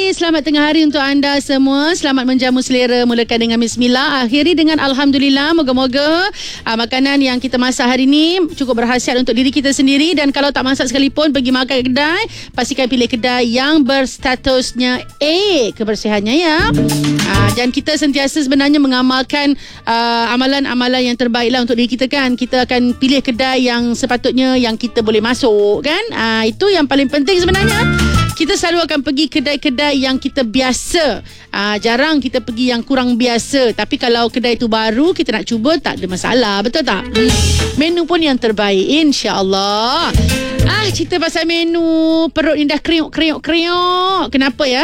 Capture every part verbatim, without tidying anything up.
Okey, selamat tengah hari untuk anda semua. Selamat menjamu selera. Mulakan dengan bismillah, akhiri dengan alhamdulillah. Moga-moga uh, makanan yang kita masak hari ini cukup berkhasiat untuk diri kita sendiri. Dan kalau tak masak sekalipun, pergi makan ke kedai, pastikan pilih kedai yang berstatusnya A kebersihannya ya. Uh, dan kita sentiasa sebenarnya mengamalkan uh, amalan-amalan yang terbaik lah untuk diri kita kan. Kita akan pilih kedai yang sepatutnya yang kita boleh masuk kan. Uh, itu yang paling penting sebenarnya. Kita selalu akan pergi kedai-kedai yang kita biasa. Aa, jarang kita pergi yang kurang biasa. Tapi kalau kedai itu baru, kita nak cuba, tak ada masalah. Betul tak? Hmm. Menu pun yang terbaik, insya-Allah. Ah, cerita pasal menu. Perut ni dah kriuk-kriuk-kriuk. Kenapa ya?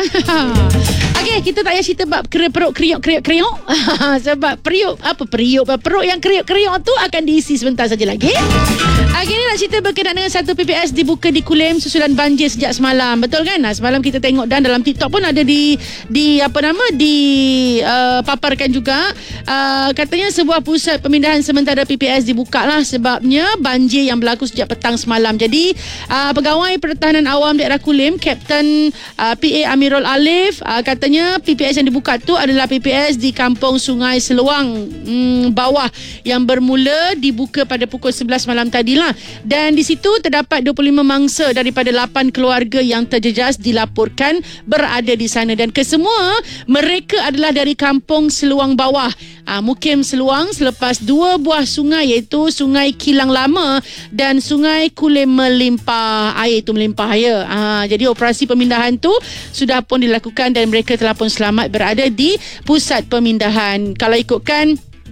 Okey, kita tak payah cerita bab perut kriuk-kriuk-kriuk. Sebab periuk, apa periuk? Perut yang kriuk-kriuk tu akan diisi sebentar saja lagi. Okey, ni nak cerita berkenaan dengan satu P P S dibuka di Kulim susulan banjir sejak semalam. Betul kan? Nah, semalam kita tengok dan dalam TikTok pun ada di di apa nama di uh, paparkan juga. Uh, katanya sebuah pusat pemindahan sementara P P S dibuka lah sebabnya banjir yang berlaku sejak petang semalam. Jadi uh, pegawai pertahanan awam daerah Kulim, Kapten uh, P A Amirul Alif, uh, katanya P P S yang dibuka tu adalah P P S di Kampung Sungai Seluang hmm, bawah yang bermula dibuka pada pukul sebelas malam tadi lah. Dan di situ terdapat dua puluh lima mangsa daripada lapan keluarga yang terjejas dilaporkan berada di sana. Dan kesemua mereka adalah dari Kampung Seluang Bawah, aa, Mukim Seluang, selepas dua buah sungai iaitu Sungai Kilang Lama dan Sungai Kulim melimpah. Air itu melimpah ya. Aa, jadi operasi pemindahan tu sudah pun dilakukan dan mereka telah pun selamat berada di pusat pemindahan. Kalau ikutkan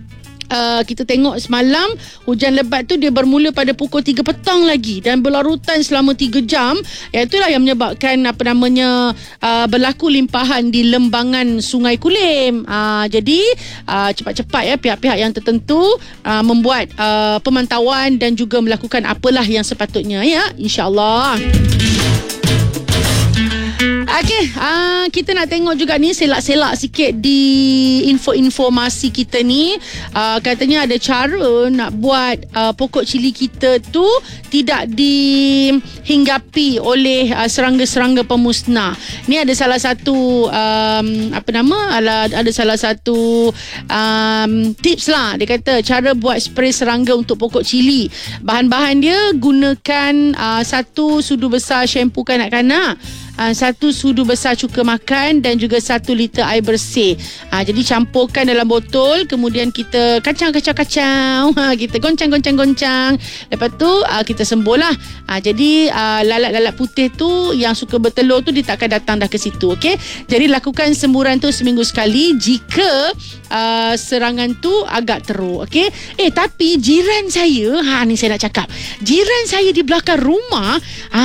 Uh, kita tengok semalam hujan lebat tu dia bermula pada pukul tiga petang lagi dan berlarutan selama tiga jam. Itulah yang menyebabkan apa namanya uh, berlaku limpahan di lembangan Sungai Kulim. Uh, jadi uh, cepat-cepat ya pihak-pihak yang tertentu uh, membuat uh, pemantauan dan juga melakukan apalah yang sepatutnya ya, insya-Allah. Okey, uh, kita nak tengok juga ni selak-selak sikit di info-informasi kita ni. Uh, katanya ada cara nak buat uh, pokok cili kita tu tidak dihinggapi oleh uh, serangga-serangga pemusnah. Ni ada salah satu um, apa nama? Ada, ada salah satu um, tips lah. Dia kata cara buat spray serangga untuk pokok cili. Bahan-bahan dia gunakan uh, satu sudu besar shampoo kanak-kanak, Uh, satu sudu besar cuka makan dan juga satu liter air bersih. Uh, jadi campurkan dalam botol, kemudian kita kacang-kacang-kacang, uh, kita goncang-goncang-goncang. Lepas tu uh, kita sembuhlah. Uh, jadi uh, lalat-lalat putih tu yang suka bertelur tu dia takkan datang dah ke situ. Okay? Jadi lakukan semburan tu seminggu sekali jika uh, serangan tu agak teruk. Okay? Eh tapi jiran saya, ha ni saya nak cakap, jiran saya di belakang rumah,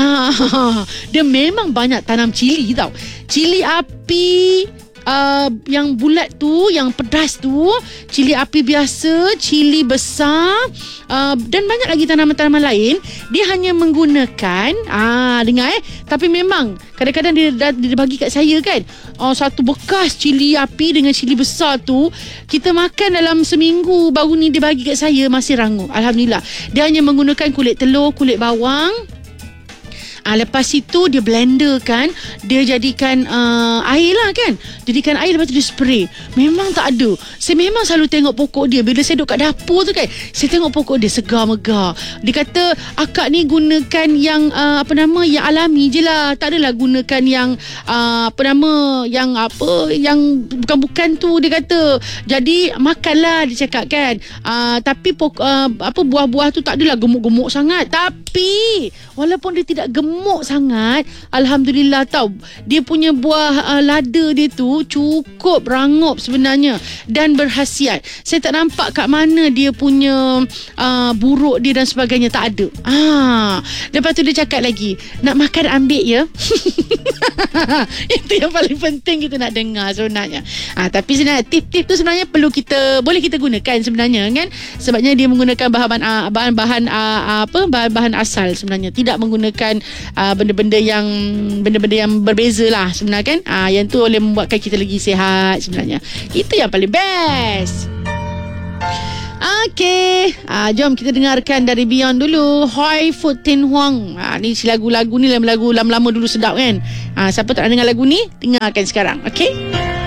uh, dia memang banyak tanam cili tau. Cili api uh, yang bulat tu, yang pedas tu, cili api biasa, cili besar, uh, dan banyak lagi tanaman-tanaman lain. Dia hanya menggunakan ah dengar eh tapi memang kadang-kadang dia, dia, dia bagi kat saya kan, oh, satu bekas cili api dengan cili besar tu kita makan dalam seminggu. Baru ni dia bagi kat saya, masih rangup. Alhamdulillah. Dia hanya menggunakan kulit telur, kulit bawang. Ah, lepas itu dia blender kan, dia jadikan uh, air lah kan, jadikan air, lepas tu dia spray. Memang tak ada. Saya memang selalu tengok pokok dia bila saya duduk kat dapur tu kan, saya tengok pokok dia segar megar. Dia kata akak ni gunakan yang uh, apa nama yang alami je lah, tak adalah gunakan yang uh, apa nama yang apa yang bukan-bukan tu. Dia kata jadi makanlah, dia cakap kan. Uh, tapi pokok, uh, apa buah-buah tu tak adalah gemuk-gemuk sangat. Tapi walaupun dia tidak gemuk gemuk sangat, alhamdulillah tau, dia punya buah uh, lada dia tu cukup rangup sebenarnya dan berkhasiat. Saya tak nampak kat mana dia punya uh, buruk dia dan sebagainya, tak ada. Ah, lepas tu dia cakap lagi, nak makan ambil ya. Itu yang paling penting kita nak dengar sebenarnya. Ah, tapi sebenarnya tip-tip tu sebenarnya perlu kita, boleh kita gunakan sebenarnya kan, sebabnya dia menggunakan bahan-bahan uh, bahan-bahan uh, apa bahan-bahan asal sebenarnya, tidak menggunakan Uh, benda-benda yang benda-benda yang berbeza lah sebenarnya kan. Uh, yang tu boleh membuatkan kita lagi sihat sebenarnya. Itu yang paling best. Ah, Okey, uh, jom kita dengarkan dari Beyond dulu. Hoi Food Tin Huang. uh, Ni lagu-lagu ni lagu-lagu lama-lama dulu sedap kan. uh, Siapa tak nak dengar lagu ni, dengarkan sekarang. Okey.